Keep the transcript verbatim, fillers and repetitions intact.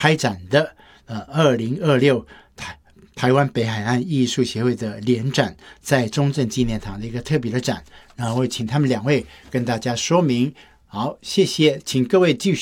开展的呃二零二六台台湾北海岸艺术协会的联展，在中正纪念堂的一个特别的展，然后会请他们两位跟大家说明。好，谢谢，请各位继续